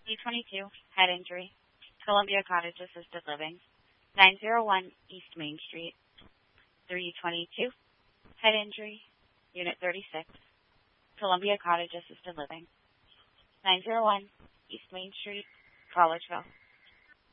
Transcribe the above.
D22, head injury, Columbia Cottage Assisted Living, 901 East Main Street. 322, head injury, Unit 36, Columbia Cottage Assisted Living, 901 East Main Street, Collegeville.